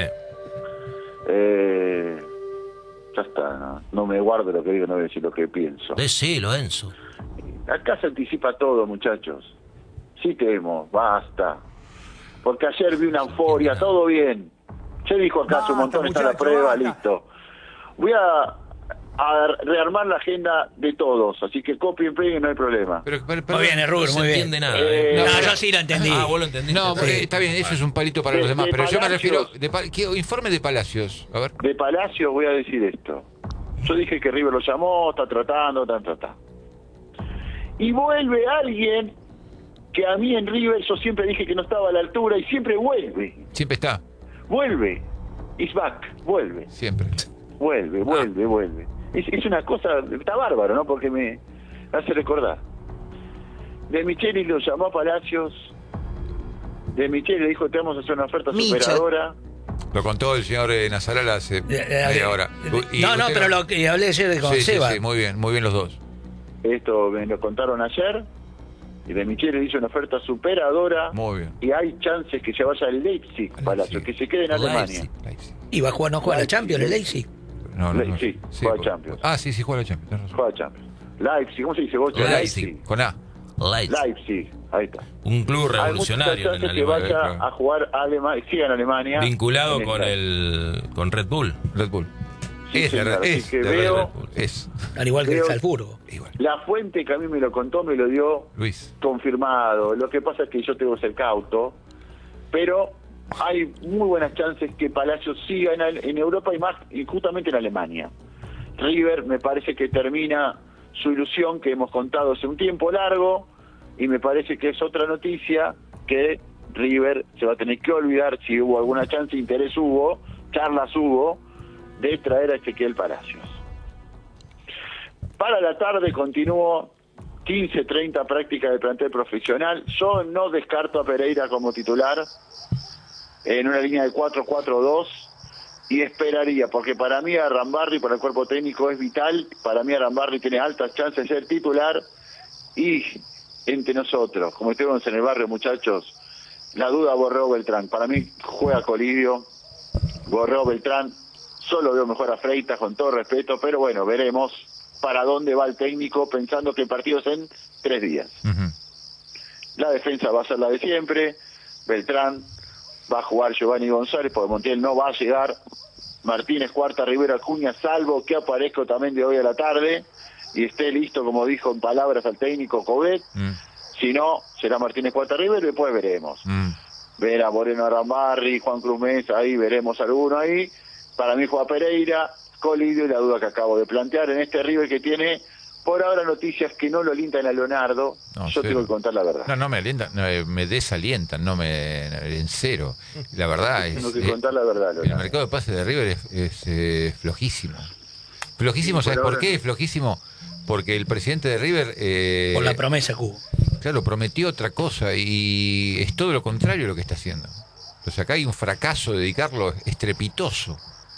Ya está, no me guardo lo que digo, no voy a decir lo que pienso. Decilo, Enzo. Acá se anticipa todo, muchachos. Sí temo, basta. Porque ayer vi una euforia, todo bien. Se dijo acá hace un montón, está la prueba, listo. Voy a rearmar la agenda de todos, así que copien, peguen, no hay problema. Muy bien, Rubén, muy bien. No entiende nada. No, yo sí lo entendí. Vos lo entendiste. No, porque está bien, eso es un palito para los demás, pero yo me refiero... ¿Qué informe de Palacios? A ver. De Palacios voy a decir esto. Yo dije que River lo llamó, está tratando, Y vuelve alguien que a mí en River yo siempre dije que no estaba a la altura y siempre vuelve. Siempre está. Vuelve. Is back. Vuelve. Siempre. Vuelve. Es una cosa, está bárbaro, ¿no? Porque me hace recordar. De Micheli lo llamó a Palacios. De Micheli le dijo, te vamos a hacer una oferta superadora. Lo contó el señor Nazarala hace media hora. No, pero lo que hablé ayer con Seba. Sí, muy bien los dos. Esto me lo contaron ayer. Y de Micheli le hizo una oferta superadora. Muy bien. Y hay chances que se vaya al Leipzig, Palacios, que se quede en Alemania. ¿Y va a jugar, no juega la Champions, el Leipzig? No. Sí, juega Champions. Sí, juega la Champions. Juega Champions. Leipzig, ¿cómo se dice? Leipzig. Con A. Leipzig, ahí está. Un club revolucionario en Alemania. Que vaya a jugar siga en Alemania. Vinculado con Red Bull. Es. Al igual que el Salzburgo. La fuente que a mí me lo contó me lo dio Luis. Confirmado. Lo que pasa es que yo tengo que ser cauto, pero hay muy buenas chances que Palacios siga en Europa y justamente en Alemania. River me parece que termina su ilusión que hemos contado hace un tiempo largo y me parece que es otra noticia que River se va a tener que olvidar si hubo alguna chance, interés hubo, charlas hubo, de traer a Ezequiel Palacios. Para la tarde continúo 15, 30 prácticas de plantel profesional. Yo no descarto a Pereira como titular en una línea de 4-4-2 y esperaría, porque para mí Arambarri, para el cuerpo técnico, es vital. Para mí Arambarri tiene altas chances de ser titular y entre nosotros, como estuvimos en el barrio, muchachos, la duda Borrego Beltrán. Para mí juega Colidio, Borrego Beltrán. Solo veo mejor a Freitas, con todo respeto, pero bueno, veremos para dónde va el técnico, pensando que el partido es en 3 días. La defensa va a ser la de siempre. Beltrán, va a jugar Giovanni González, porque Montiel no va a llegar. Martínez, Cuarta, Rivera, Acuña, salvo que aparezca también de hoy a la tarde y esté listo, como dijo en palabras al técnico Coudet. Si no, será Martínez, Cuarta, Rivera y después veremos. Ver a Moreno Arambarri, Juan Cruz Mesa, ahí veremos alguno ahí. Para mí juega Pereira, Colidio y la duda que acabo de plantear en este River que tiene por ahora noticias que no lo alientan a Leonardo. No, yo tengo que contar la verdad. No me alientan, me desalientan, en cero. La verdad es... Tengo que contar la verdad, Leonardo. El mercado de pases de River es flojísimo. Flojísimo, ¿sabes por qué? Es flojísimo porque el presidente de River... por la promesa que hubo. Claro, prometió otra cosa y es todo lo contrario lo que está haciendo. Entonces acá hay un fracaso de dedicarlo estrepitoso.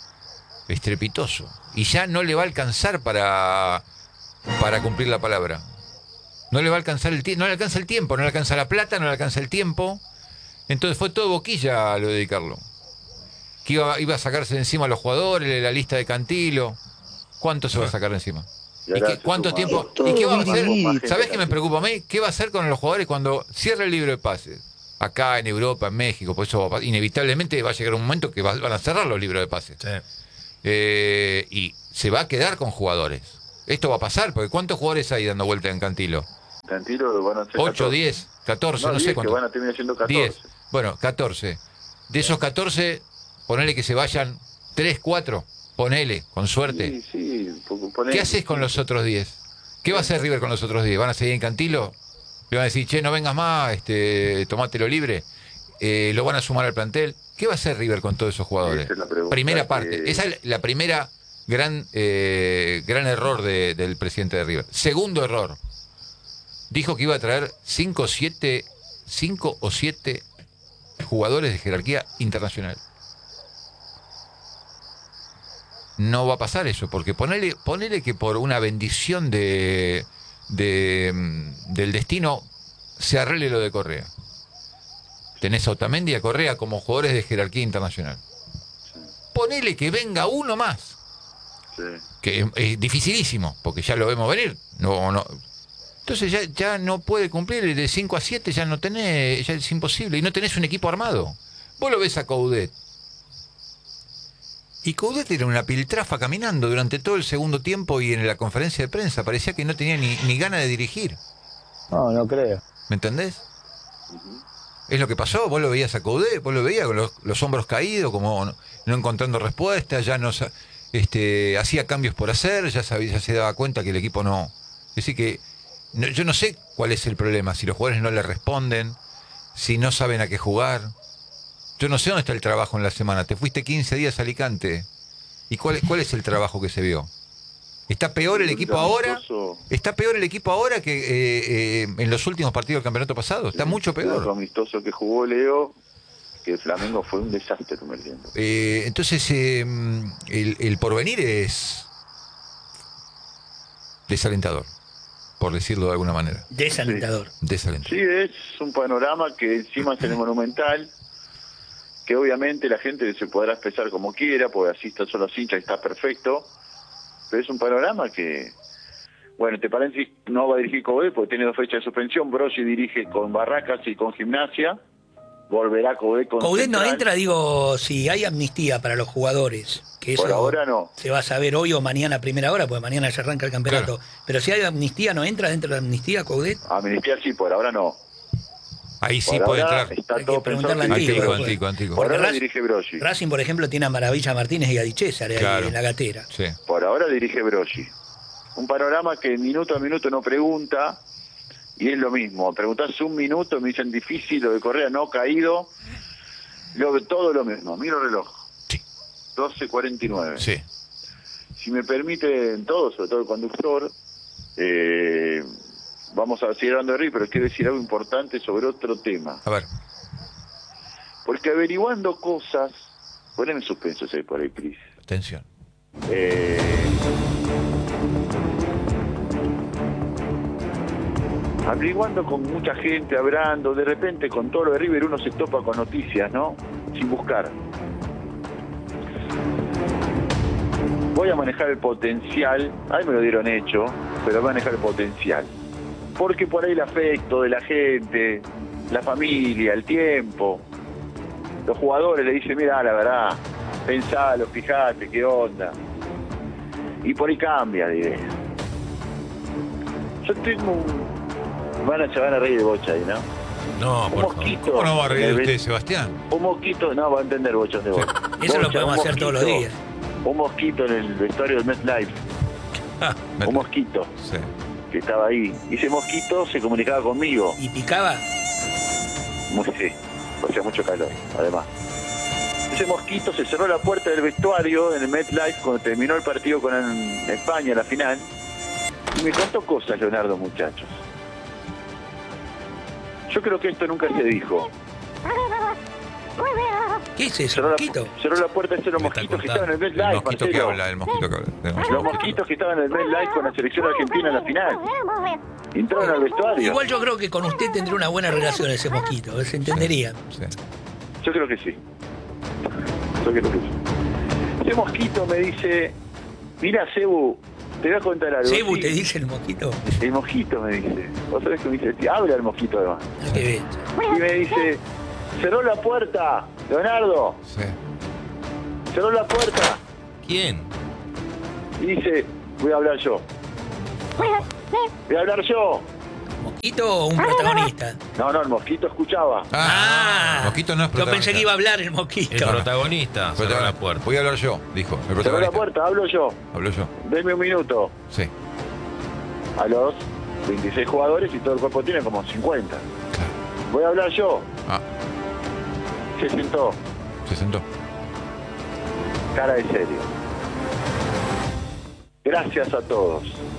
Y ya no le va a alcanzar para cumplir la palabra. No le va a alcanzar no le alcanza el tiempo, no le alcanza la plata, no le alcanza el tiempo. Entonces fue todo boquilla lo de dedicarlo. Que iba a sacarse de encima a los jugadores, la lista de Cantilo. ¿Cuánto se va a sacar de encima? ¿Cuánto tiempo? ¿Y qué va a hacer? ¿Sabés qué me preocupa a mí? ¿Qué va a hacer con los jugadores cuando cierre el libro de pases? Acá en Europa, en México, por eso inevitablemente va a llegar un momento que van a cerrar los libros de pases. Sí. Y se va a quedar con jugadores. Esto va a pasar, porque ¿cuántos jugadores hay dando vuelta en Cantilo? Cantilo van a ser 8, 10, 14, no sé cuántos. Van a terminar siendo 14. 10. Bueno, 14. De esos 14, ponele que se vayan 3, 4. Ponele, con suerte. Sí, ¿Qué haces con los otros 10? ¿Qué va a hacer River con los otros 10? ¿Van a seguir en Cantilo? ¿Le van a decir, che, no vengas más, tomátelo libre? ¿Lo van a sumar al plantel? ¿Qué va a hacer River con todos esos jugadores? Primera parte. Esa es la primera gran error del presidente de River. Segundo error. Dijo que iba a traer 5 o 7 jugadores de jerarquía internacional. No va a pasar eso, porque ponele que por una bendición del destino se arregle lo de Correa. Tenés a Otamendi y a Correa como jugadores de jerarquía internacional. Ponele que venga uno más. Sí. Que es dificilísimo, porque ya lo vemos venir. No. Entonces ya no puede cumplir, de 5 a 7 ya no tenés, ya es imposible. Y no tenés un equipo armado. Vos lo ves a Coudet. Y Coudet era una piltrafa caminando durante todo el segundo tiempo y en la conferencia de prensa. Parecía que no tenía ni ganas de dirigir. No creo. ¿Me entendés? Es lo que pasó. Vos lo veías a Coudet, vos lo veías con los hombros caídos, como no encontrando respuestas, ya no hacía cambios por hacer, ya se daba cuenta que el equipo no... Es decir que yo no sé cuál es el problema, si los jugadores no le responden, si no saben a qué jugar. Yo no sé dónde está el trabajo en la semana. Te fuiste 15 días a Alicante. ¿Y cuál es el trabajo que se vio? ¿Está peor el equipo ahora? ¿Está peor el equipo ahora que en los últimos partidos del campeonato pasado? Está mucho peor. El amistoso que jugó Leo, que el Flamengo fue un desastre convirtiendo. Entonces, el porvenir es desalentador, por decirlo de alguna manera. Desalentador. Desalentador. Sí, es un panorama que encima es en el Monumental, que obviamente la gente se podrá expresar como quiera, porque así están solo los hinchas y está perfecto, pero es un panorama que, bueno, te parece que no va a dirigir Coudet porque tiene 2 fechas de suspensión. Brosi dirige con Barracas y con Gimnasia, volverá Coudet con Coudet no Central. entra, digo, si hay amnistía para los jugadores, que eso por ahora no. Se va a saber hoy o mañana a primera hora, porque mañana ya arranca el campeonato. Claro. Pero si hay amnistía, ¿no entra dentro de la amnistía Coudet? Amnistía sí, por ahora no. Ahí sí Por puede ahora entrar. está Hay todo que preguntarle pensado a que Antico. por Porque ahora dirige Brosi. Racing, por ejemplo, tiene a Maravilla Martínez y a Di César Claro. ahí en la gatera. Sí. Por ahora dirige Brosi. Un panorama que minuto a minuto no pregunta, y es lo mismo. Preguntás un minuto, me dicen difícil, lo de Correa no caído. Todo lo mismo. Miro el reloj. Sí. 12:49. Sí. Si me permiten todos, sobre todo el conductor, vamos a seguir hablando de River, pero quiero decir algo importante sobre otro tema. A ver. Porque averiguando cosas, poneme suspenso ahí por ahí, please. Atención. Averiguando con mucha gente, hablando, de repente con todo lo de River uno se topa con noticias, ¿no? Sin buscar. Voy a manejar el potencial, ahí me lo dieron hecho, pero voy a manejar el potencial. Porque por ahí el afecto de la gente, la familia, el tiempo, los jugadores le dicen, mira, la verdad, pensalo, fijate, qué onda. Y por ahí cambia de idea. Yo tengo un... Se van a reír de Bocha ahí, ¿no? No, un mosquito. ¿Cómo no va a reír usted, Sebastián? Un mosquito, no, va a entender Bocha de Bocha. Eso lo podemos hacer todos los días. Un mosquito en el vestuario del MetLife. Un mosquito. Sí. Que estaba ahí. Y ese mosquito se comunicaba conmigo. ¿Y picaba? Sí, hacía mucho calor, además. Ese mosquito se cerró la puerta del vestuario en el MetLife cuando terminó el partido con España, la final. Y me contó cosas, Leonardo, muchachos. Yo creo que esto nunca se dijo. ¿Qué es eso, mosquito? Cerró la puerta de los mosquitos que estaban en el MetLife. El mosquito que habla, el mosquito que habla. Los mosquitos que estaban en el MetLife con la selección argentina en la final. Entraron al vestuario. Igual yo creo que con usted tendría una buena relación ese mosquito, se entendería. Sí. Yo creo que sí. Yo creo que sí. Ese mosquito me dice, mira, Cebu, te voy a contar algo. ¿Cebu te dice el mosquito? El mosquito me dice. ¿Vos sabés que me dice? Habla el mosquito además. Qué bien. Y me dice, cerró la puerta, Leonardo. Sí. Cerró la puerta. ¿Quién? Y dice, voy a hablar yo. Voy a hablar yo. ¿Mosquito o un protagonista? No, el mosquito escuchaba. El mosquito no es protagonista. Yo pensé que iba a hablar el mosquito. El protagonista cerró la puerta. Voy a hablar yo, dijo. El Cerró la protagonista. puerta, hablo yo. Hablo yo. Denme un minuto. Sí. A los 26 jugadores y todo el cuerpo tiene como 50. Voy a hablar yo. Se sentó. Se sentó. Cara de serio. Gracias a todos.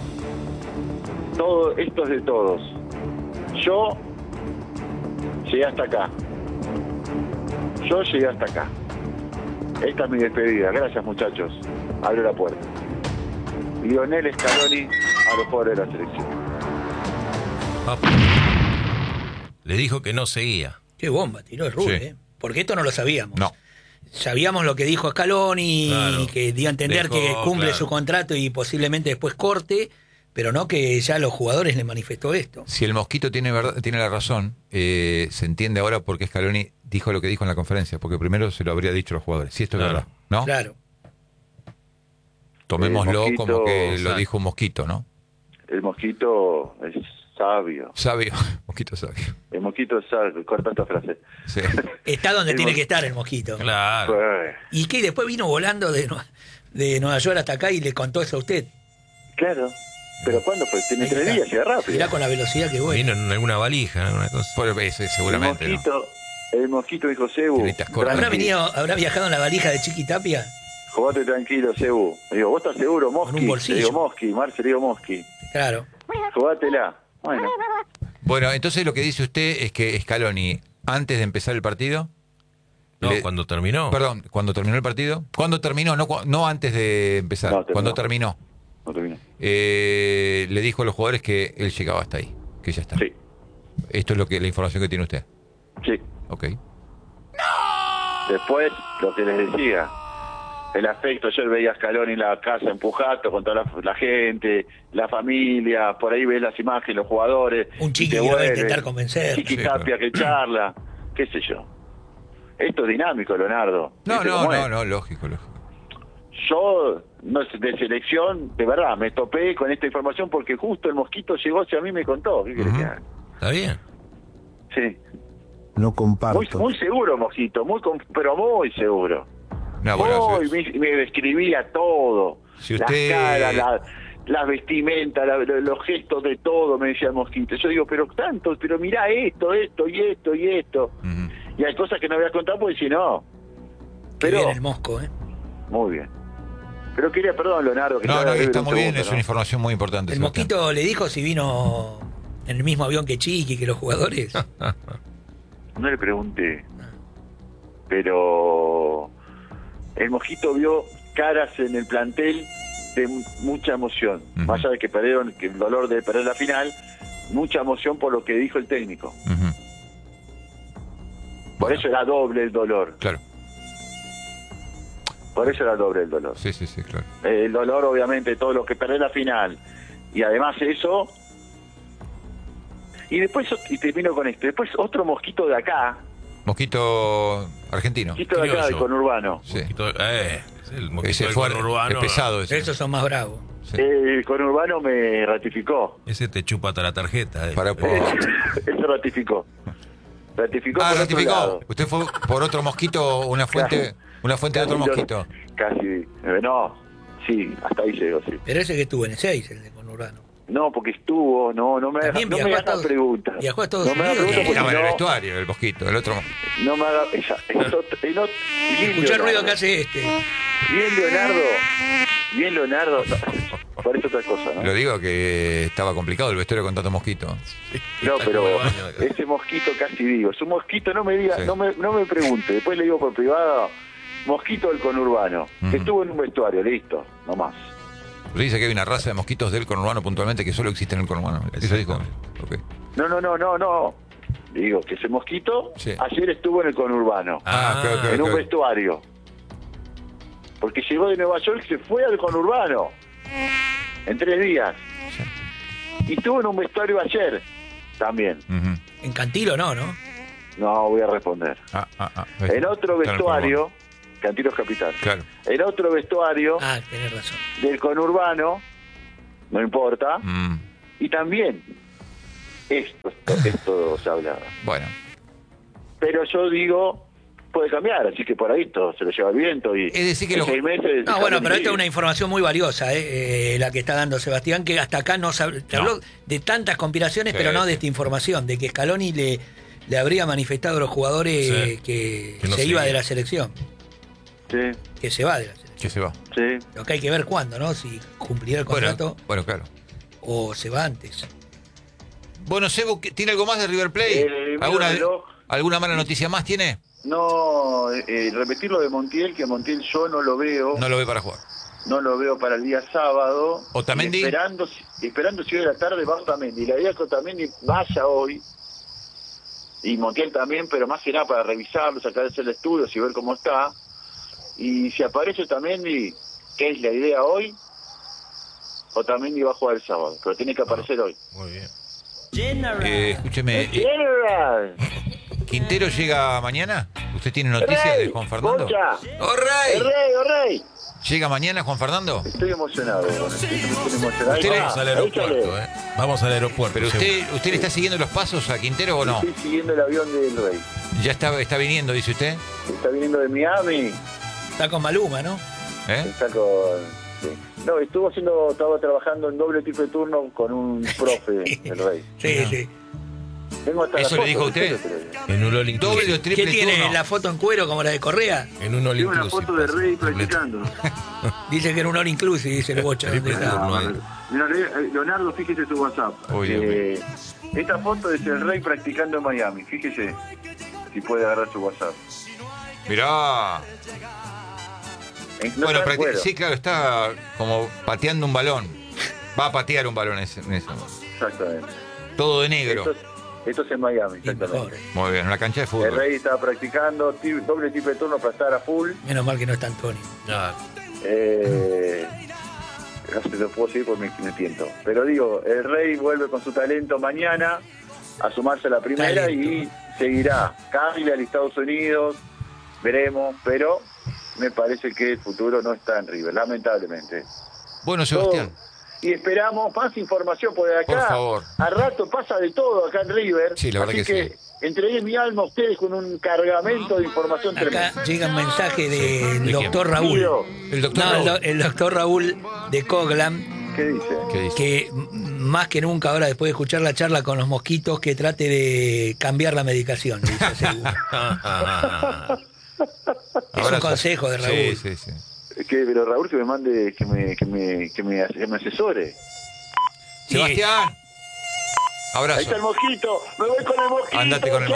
Todo esto es de todos. Yo llegué hasta acá. Yo llegué hasta acá. Esta es mi despedida. Gracias, muchachos. Abro la puerta. Lionel Scaloni a los jugadores de la selección. Le dijo que no seguía. Qué bomba, tiró el Rubén, Sí. Porque esto no lo sabíamos. No. Sabíamos lo que dijo Scaloni, Claro. y que dio a entender Dejó, que cumple claro. su contrato y posiblemente después corte, pero no que ya a los jugadores le manifestó esto. Si el mosquito tiene la razón, se entiende ahora por qué Scaloni dijo lo que dijo en la conferencia, porque primero se lo habría dicho a los jugadores. Si esto es Claro. verdad, ¿no? Claro. Tomémoslo El mosquito, como que lo exacto. dijo un mosquito, ¿no? El mosquito es sabio. Sabio, mosquito sabio. El mosquito es sabio. Corta esta frase. Sí. Está donde El tiene mos- que estar el mosquito. Claro. Pues, ¿Y qué? Después vino volando de Nueva York hasta acá y le contó eso a usted. claro. ¿Pero cuándo fue? Tiene Ahí 3 está. días, llega rápido. Mirá con la velocidad que voy. Vino en alguna valija, alguna cosa. Seguramente, ¿no? El mosquito dijo, Cebu, Tiritas cortas. ¿Habrá viajado en la valija de Chiqui Tapia? jugate tranquilo, Cebu. Le digo, ¿vos estás seguro, Mosqui? Con un bolsillo. Le digo, Mosqui, Marce, le digo, Mosqui. Claro. Jugátela. Bueno, Bueno, entonces lo que dice usted es que Scaloni, antes de empezar el partido... No, cuando terminó. Perdón, cuando terminó el partido. ¿Cuándo terminó? No antes de empezar. No, terminó. Cuando terminó. no terminó. Le dijo a los jugadores que él llegaba hasta ahí, que ya está. Sí, Esto es la información que tiene usted. sí. Ok. Después, lo que les decía, el afecto, yo veía a Scaloni en la casa empujando con toda la gente, la familia, por ahí ves las imágenes, los jugadores. Un chiqui te que lo va a vuelve, intentar convencer. Chiqui Sí, Tapia que charla, qué sé yo. Esto es dinámico, Leonardo. ¿Viste cómo es? No, lógico. Yo, no sé, de selección, de verdad, me topé con esta información porque justo el mosquito llegó hacia mí y me contó. ¿Qué querés que haga? ¿Está bien? Sí. No comparto. Muy seguro, mosquito, pero muy seguro. No, bueno, Me describía todo. Si usted- Las caras, las vestimentas, los gestos de todo, me decía el mosquito. Yo digo, pero mirá esto y esto y esto. Ujú. Y hay cosas que no voy a contar porque si no. Qué Pero, bien el mosco, ¿eh? muy bien. Pero quería, perdón, Leonardo, que No, te haga está un muy bien, segundo, es ¿no? una información muy importante. El Sebastián. mosquito le dijo si vino en el mismo avión que Chiqui, que los jugadores? No le pregunté. Pero el Mosquito vio caras en el plantel de mucha emoción. Más allá de que perdieron, que el dolor de perder la final, mucha emoción por lo que dijo el técnico. Por eso era doble el dolor. Claro. Por eso era doble el dolor. Sí, claro. El dolor, obviamente, todo lo que perder la final. Y además eso. Y después, y termino con esto, después otro Mosquito de acá. Mosquito argentino. Mosquito de acá, del conurbano. Sí. El Mosquito Ese del fue conurbano. es pesado ese. Esos son más bravos. Sí. El conurbano me ratificó. Ese te chupa hasta la tarjeta. Para Eso ratificó. Ratificó. Ah, por ratificó. otro lado. Usted fue por otro mosquito, una fuente de otro mosquito. Casi. No, sí, hasta ahí llegó, sí. Pero ese que estuvo en E6, el de conurbano. No, porque estuvo, no me hagas preguntas. Viajó a Estados No me hagas Unidos. preguntas Estaba en el porque vestuario, el mosquito, el otro. no me hagas... Escuchá el ruido que hace este. Bien Leonardo. Parece otra cosa, ¿no? Lo digo que estaba complicado el vestuario con tanto mosquito. No, pero ese Mosquito casi digo. Es un Mosquito, no me diga, no me pregunte. Después le digo por privado, Mosquito del conurbano. Que estuvo en un vestuario, listo, nomás. Usted dice que hay una raza de mosquitos del conurbano puntualmente que solo existe en el conurbano. Eso dijo. Okay. No. Digo que ese Mosquito ayer estuvo en el conurbano. En un vestuario. Porque llegó de Nueva York y se fue al conurbano. En 3 días. Y estuvo en un vestuario ayer también. En Cantilo no. No voy a responder. En otro vestuario, Cantilo es capital. Claro. En otro vestuario tenés razón. del conurbano, no importa. Y también esto se hablaba. Bueno. Pero yo digo, puede cambiar, así que por ahí todo se lo lleva el viento. Y es decir, que 6 meses. No, bueno, pero esta es una información muy valiosa, la que está dando Sebastián, que hasta acá no sabe. Te habló de tantas conspiraciones, pero no de esta información, de que Scaloni le habría manifestado a los jugadores que no se iba de la selección. Sí. Que se va de la selección. Que se va. Sí. Lo que hay que ver cuándo, ¿no? Si cumplirá el contrato Bueno, claro. o se va antes. Bueno, Sebo, ¿tiene algo más de River Plate? ¿Alguna mala noticia más tiene? No, repetir lo de Montiel, que Montiel yo no lo veo. No lo ve para jugar. No lo veo para el día sábado. ¿Otamendi? Esperando si hoy de la tarde va Otamendi. La idea es que Otamendi vaya hoy. Y Montiel también, pero más que nada para revisarlo, sacarse el estudio y ver cómo está. Y si aparece Otamendi, ¿qué es la idea hoy? Otamendi va a jugar el sábado, pero tiene que aparecer hoy. Muy bien. Escúcheme. ¿Quintero llega mañana? ¿Usted tiene noticias de Juan Fernando? ¡Rey! ¿Llega mañana Juan Fernando? Estoy emocionado. Vamos al aeropuerto, Vamos al aeropuerto. ¿Pero usted le está siguiendo los pasos a Quintero o no? Estoy siguiendo el avión del Rey. ¿Ya está viniendo, dice usted? Está viniendo de Miami. Está con Maluma, ¿no? Está con... Sí. No, estaba trabajando en doble triple turno con un profe del Rey. Sí. Tengo hasta ¿Eso la le dijo foto, usted? En un all inclusive. Doble o triple ¿Qué tiene turno. la foto en cuero como la de Correa? En un all Tengo una inclusive. foto de Rey practicando. Dice que era un all inclusive, dice el Bocha. ¿Dónde está? Mira, Leonardo, fíjese su WhatsApp. Esta foto es el Rey practicando en Miami. Fíjese si puede agarrar su WhatsApp. Mirá. No Bueno, está en cuero. sí, claro, está como pateando un balón. Va a patear un balón en eso. Exactamente. Todo de negro. Esto es en Miami, exactamente. Muy bien, una cancha de fútbol. El Rey estaba practicando doble triple turno para estar a full. Menos mal que no está Antonio. No se lo puedo seguir porque me tiento. Pero digo, el Rey vuelve con su talento mañana a sumarse a la primera y seguirá. Cambia al Estados Unidos, veremos, pero me parece que el futuro no está en River, lamentablemente. Bueno, Sebastián. Y esperamos más información por acá. Por favor. Al rato pasa de todo acá en River. Sí, la verdad así que sí. Entregué mi alma a ustedes con un cargamento de información tremenda. Acá llega un mensaje del doctor Raúl. El doctor Raúl. El doctor Raúl de Coglan. ¿Qué dice? Que más que nunca ahora, después de escuchar la charla con los mosquitos, que trate de cambiar la medicación. Dice, seguro. Es un consejo de Raúl. Sí. Pero Raúl que me mande, que me asesore. Sebastián. Abrazo. Ahí está el mosquito. Me voy con el mosquito. Andate con el